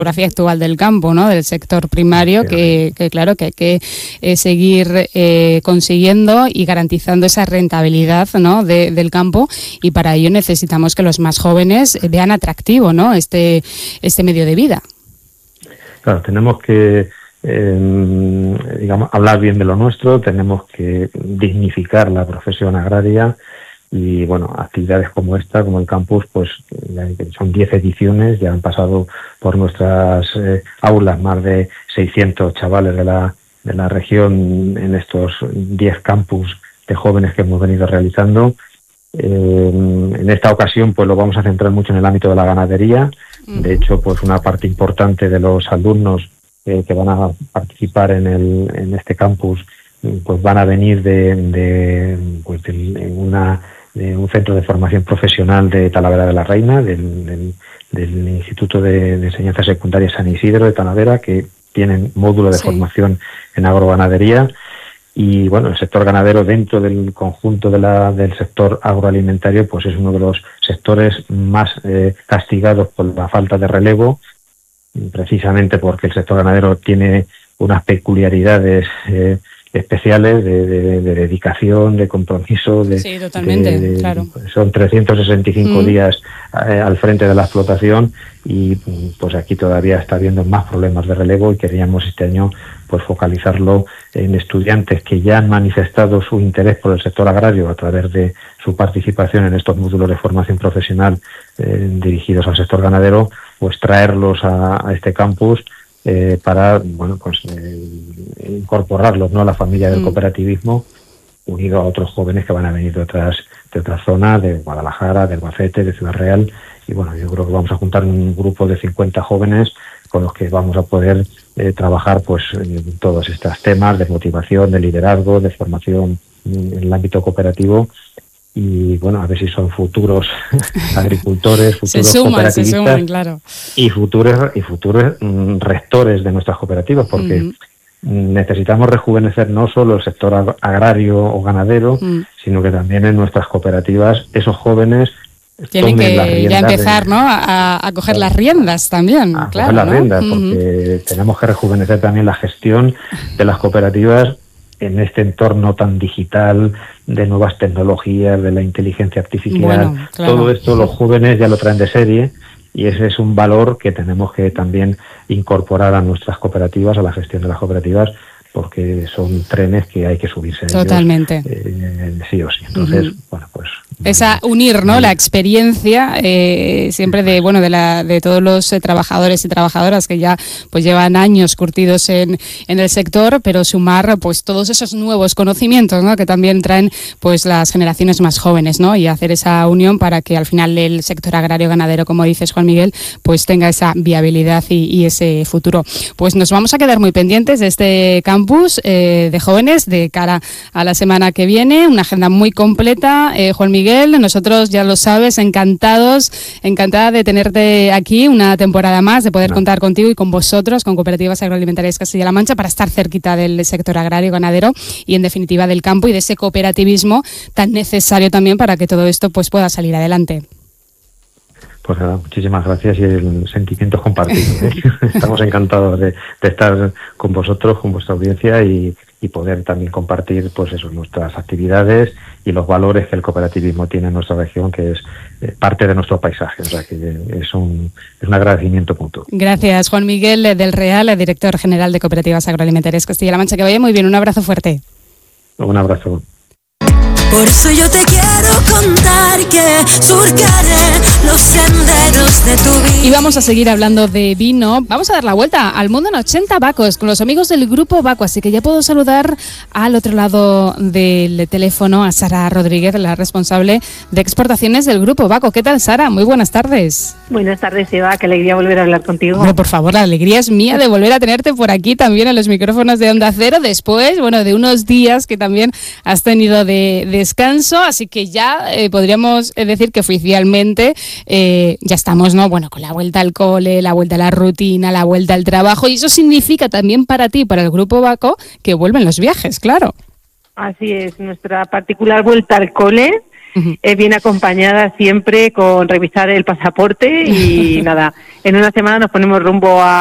fotografía actual del campo, ¿no? Del sector primario, que claro que hay que seguir consiguiendo y garantizando esa rentabilidad, ¿no? del campo, y para ello necesitamos que los más jóvenes vean atractivo, ¿no? este medio de vida. Claro, tenemos que hablar bien de lo nuestro, tenemos que dignificar la profesión agraria. Y bueno, actividades como esta, como el campus, pues son 10 ediciones, ya han pasado por nuestras aulas más de 600 chavales de la región en estos 10 campus de jóvenes que hemos venido realizando. En esta ocasión pues lo vamos a centrar mucho en el ámbito de la ganadería. De hecho, pues una parte importante de los alumnos que van a participar en este campus pues van a venir de un centro de formación profesional de Talavera de la Reina, del Instituto de Enseñanza Secundaria San Isidro de Talavera, que tienen módulo de formación en agroganadería. Y bueno, el sector ganadero dentro del conjunto del sector agroalimentario pues es uno de los sectores más castigados por la falta de relevo, precisamente porque el sector ganadero tiene unas peculiaridades especiales de dedicación, de compromiso. Sí, totalmente, claro. Son 365 días al frente de la explotación y pues aquí todavía está habiendo más problemas de relevo y queríamos este año pues focalizarlo en estudiantes que ya han manifestado su interés por el sector agrario a través de su participación en estos módulos de formación profesional dirigidos al sector ganadero, pues traerlos a este campus para incorporarlos, ¿no?, a la familia del cooperativismo, unido a otros jóvenes que van a venir de otras zonas, de Guadalajara, de Albacete, de Ciudad Real. Y bueno, yo creo que vamos a juntar un grupo de 50 jóvenes con los que vamos a poder trabajar pues en todos estos temas de motivación, de liderazgo, de formación en el ámbito cooperativo. Y bueno, a ver si son futuros agricultores, futuros cooperativistas, se suman, claro. y futuros rectores de nuestras cooperativas, porque necesitamos rejuvenecer no solo el sector agrario o ganadero, sino que también en nuestras cooperativas esos jóvenes tienen que ya empezar, ¿no?, a coger las riendas también. A claro, coger las ¿no? riendas, porque tenemos que rejuvenecer también la gestión de las cooperativas en este entorno tan digital, de nuevas tecnologías, de la inteligencia artificial. Bueno, claro. Todo esto los jóvenes ya lo traen de serie y ese es un valor que tenemos que también incorporar a nuestras cooperativas, a la gestión de las cooperativas, porque son trenes que hay que subirse. Totalmente. Ellos, sí o sí. Entonces, bueno, pues... Esa unir, ¿no?, la experiencia siempre de todos los trabajadores y trabajadoras que ya pues llevan años curtidos en el sector, pero sumar pues todos esos nuevos conocimientos, ¿no?, que también traen pues las generaciones más jóvenes, ¿no?, y hacer esa unión para que al final el sector agrario ganadero, como dices, Juan Miguel, pues tenga esa viabilidad y ese futuro. Pues nos vamos a quedar muy pendientes de este campus de jóvenes de cara a la semana que viene, una agenda muy completa. Juan Miguel, nosotros, ya lo sabes, encantada de tenerte aquí una temporada más, de poder contar contigo y con vosotros, con Cooperativas Agroalimentarias Castilla-La Mancha, para estar cerquita del sector agrario ganadero y, en definitiva, del campo y de ese cooperativismo tan necesario también para que todo esto pues pueda salir adelante. Pues nada, muchísimas gracias y el sentimiento es compartido, ¿eh? Estamos encantados de estar con vosotros, con vuestra audiencia y poder también compartir pues eso, nuestras actividades y los valores que el cooperativismo tiene en nuestra región, que es parte de nuestro paisaje. O sea que es un agradecimiento mutuo. Gracias, Juan Miguel del Real, director general de Cooperativas Agroalimentarias Castilla-La Mancha. Que vaya muy bien, un abrazo fuerte. Un abrazo. Por eso yo te quiero contar que surcaré los senderos de tu vida. Y vamos a seguir hablando de vino. Vamos a dar la vuelta al mundo en 80 Bacos con los amigos del Grupo Baco. Así que ya puedo saludar al otro lado del teléfono a Sara Rodríguez, la responsable de exportaciones del Grupo Baco. ¿Qué tal, Sara? Muy buenas tardes. Buenas tardes, Eva. Qué alegría volver a hablar contigo. Bueno, por favor, la alegría es mía de volver a tenerte por aquí también en los micrófonos de Onda Cero. Después, bueno, de unos días que también has tenido de descanso, así que ya podríamos decir que oficialmente ya estamos, ¿no? Bueno, con la vuelta al cole, la vuelta a la rutina, la vuelta al trabajo, y eso significa también para ti, para el Grupo Baco, que vuelven los viajes, claro. Así es, nuestra particular vuelta al cole, viene acompañada siempre con revisar el pasaporte y nada, en una semana nos ponemos rumbo a